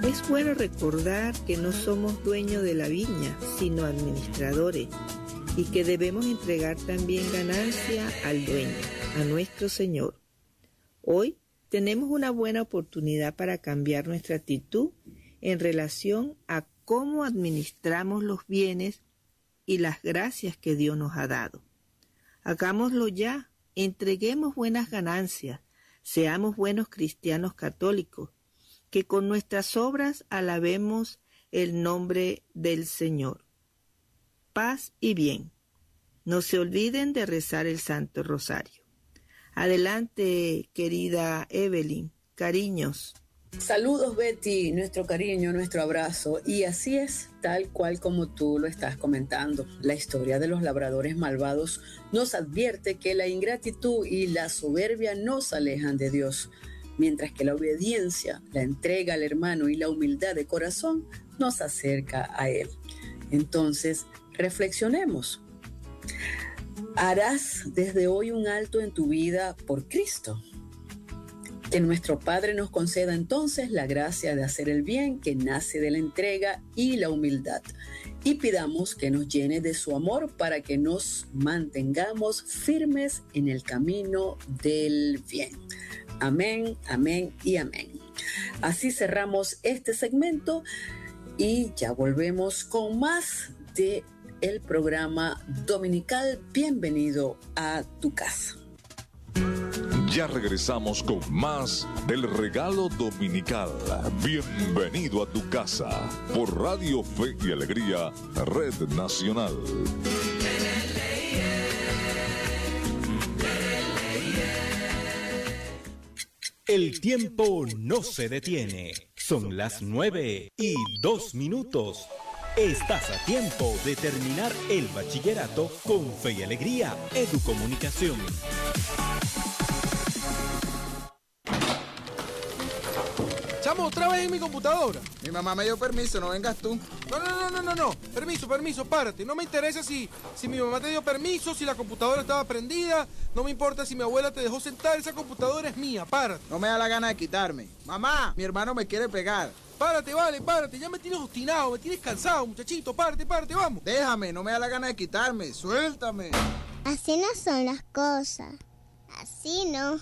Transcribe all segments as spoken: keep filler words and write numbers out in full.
Es bueno recordar que no somos dueños de la viña, sino administradores, y que debemos entregar también ganancia al dueño, a nuestro Señor. Hoy tenemos una buena oportunidad para cambiar nuestra actitud en relación a cómo administramos los bienes y las gracias que Dios nos ha dado. Hagámoslo ya, entreguemos buenas ganancias, seamos buenos cristianos católicos, que con nuestras obras alabemos el nombre del Señor. Paz y bien. No se olviden de rezar el Santo Rosario. Adelante, querida Evelyn. Cariños. Saludos, Betty, nuestro cariño, nuestro abrazo. Y así es, tal cual como tú lo estás comentando. La historia de los labradores malvados nos advierte que la ingratitud y la soberbia nos alejan de Dios, mientras que la obediencia, la entrega al hermano y la humildad de corazón nos acerca a Él. Entonces, reflexionemos. ¿Harás desde hoy un alto en tu vida por Cristo? Que nuestro Padre nos conceda entonces la gracia de hacer el bien que nace de la entrega y la humildad. Y pidamos que nos llene de su amor para que nos mantengamos firmes en el camino del bien. Amén, amén y amén. Así cerramos este segmento y ya volvemos con más de el programa dominical. Bienvenido a tu casa. Ya regresamos con más del regalo dominical. Bienvenido a tu casa por Radio Fe y Alegría, Red Nacional. El tiempo no se detiene. Son las nueve y dos minutos. Estás a tiempo de terminar el bachillerato con Fe y Alegría Educomunicación. Chamo, otra vez en mi computadora. Mi mamá me dio permiso, no vengas tú. No, no, no, no, no, no. Permiso, permiso, párate. No me interesa si, si mi mamá te dio permiso, si la computadora estaba prendida. No me importa si mi abuela te dejó sentar. Esa computadora es mía, párate. No me da la gana de quitarme. Mamá, mi hermano me quiere pegar. Párate, vale, párate. Ya me tienes obstinado, me tienes cansado, muchachito. Párate, párate, vamos. Déjame, no me da la gana de quitarme. Suéltame. Así no son las cosas. Así no.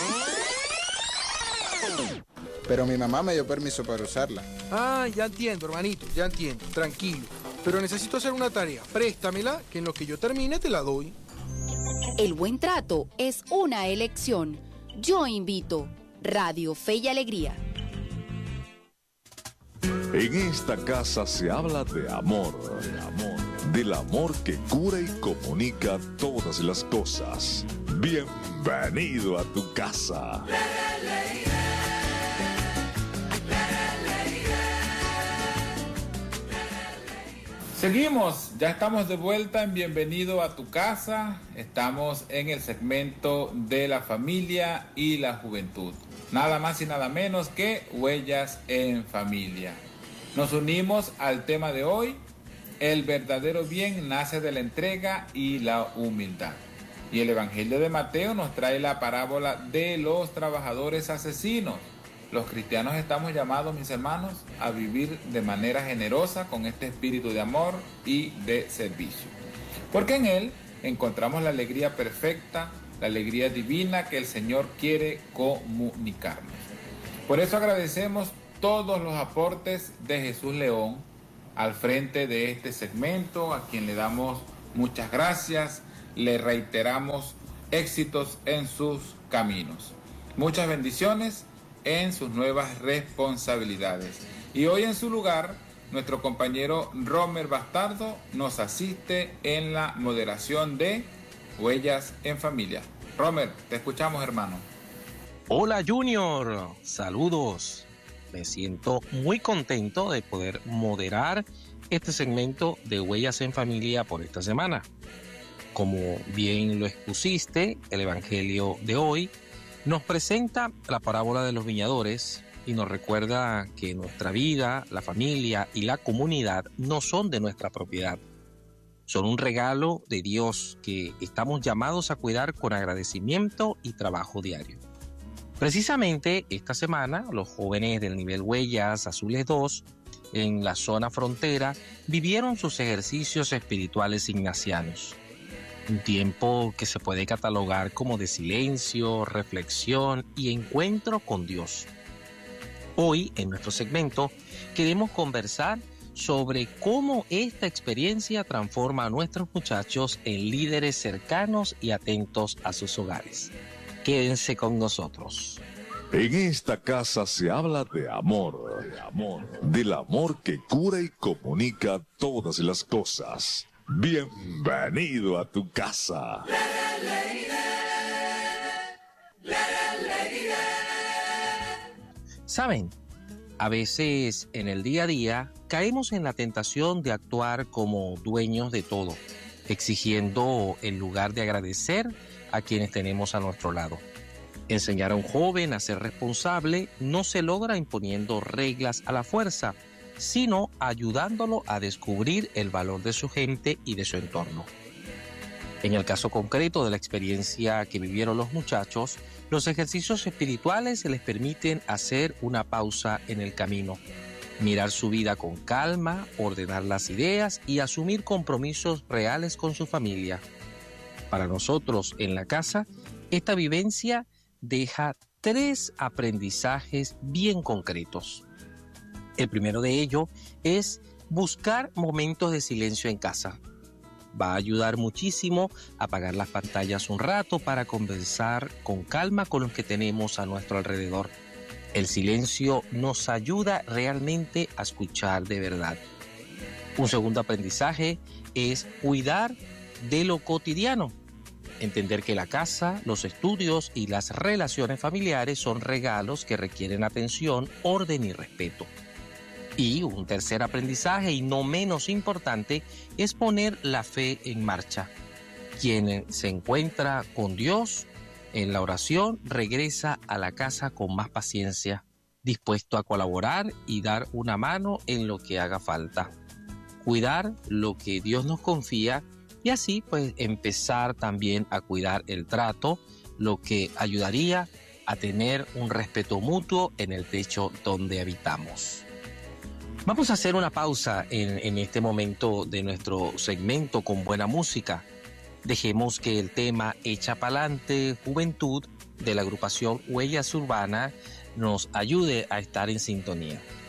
Pero mi mamá me dio permiso para usarla. Ah, ya entiendo, hermanito, ya entiendo. Tranquilo. Pero necesito hacer una tarea. Préstamela, que en lo que yo termine te la doy. El buen trato es una elección. Yo invito. Radio Fe y Alegría. En esta casa se habla de amor, de amor, del amor que cura y comunica todas las cosas. Bienvenido a tu casa. Seguimos, ya estamos de vuelta en Bienvenido a tu casa. Estamos en el segmento de la familia y la juventud. Nada más y nada menos que huellas en familia. Nos unimos al tema de hoy. El verdadero bien nace de la entrega y la humildad. Y el Evangelio de Mateo nos trae la parábola de los trabajadores asesinos. Los cristianos estamos llamados, mis hermanos, a vivir de manera generosa con este espíritu de amor y de servicio. Porque en él encontramos la alegría perfecta, la alegría divina que el Señor quiere comunicarnos. Por eso agradecemos todos los aportes de Jesús León al frente de este segmento, a quien le damos muchas gracias, le reiteramos éxitos en sus caminos. Muchas bendiciones en sus nuevas responsabilidades. Y hoy en su lugar, nuestro compañero Romer Bastardo nos asiste en la moderación de Huellas en Familia. Romer, te escuchamos, hermano. Hola Junior, saludos. Me siento muy contento de poder moderar este segmento de Huellas en Familia por esta semana. Como bien lo expusiste, el Evangelio de hoy nos presenta la parábola de los viñadores y nos recuerda que nuestra vida, la familia y la comunidad no son de nuestra propiedad. Son un regalo de Dios que estamos llamados a cuidar con agradecimiento y trabajo diario. Precisamente esta semana, los jóvenes del nivel Huellas Azules dos, en la zona frontera, vivieron sus ejercicios espirituales ignacianos. Un tiempo que se puede catalogar como de silencio, reflexión y encuentro con Dios. Hoy, en nuestro segmento, queremos conversar sobre cómo esta experiencia transforma a nuestros muchachos en líderes cercanos y atentos a sus hogares. Quédense con nosotros. En esta casa se habla de amor, de amor, del amor que cura y comunica todas las cosas. Bienvenido a tu casa. ¿Saben? A veces en el día a día caemos en la tentación de actuar como dueños de todo, exigiendo en lugar de agradecer a quienes tenemos a nuestro lado. Enseñar a un joven a ser responsable no se logra imponiendo reglas a la fuerza, sino ayudándolo a descubrir el valor de su gente y de su entorno. En el caso concreto de la experiencia que vivieron los muchachos, los ejercicios espirituales les permiten hacer una pausa en el camino, mirar su vida con calma, ordenar las ideas y asumir compromisos reales con su familia. Para nosotros en la casa, esta vivencia deja tres aprendizajes bien concretos. El primero de ello es buscar momentos de silencio en casa. Va a ayudar muchísimo a apagar las pantallas un rato para conversar con calma con los que tenemos a nuestro alrededor. El silencio nos ayuda realmente a escuchar de verdad. Un segundo aprendizaje es cuidar de lo cotidiano. Entender que la casa, los estudios y las relaciones familiares son regalos que requieren atención, orden y respeto. Y un tercer aprendizaje, y no menos importante, es poner la fe en marcha. Quien se encuentra con Dios en la oración regresa a la casa con más paciencia, dispuesto a colaborar y dar una mano en lo que haga falta. Cuidar lo que Dios nos confía y así pues empezar también a cuidar el trato, lo que ayudaría a tener un respeto mutuo en el techo donde habitamos. Vamos a hacer una pausa en, en este momento de nuestro segmento con buena música. Dejemos que el tema Echa Pa'lante Juventud de la agrupación Huellas Urbanas nos ayude a estar en sintonía.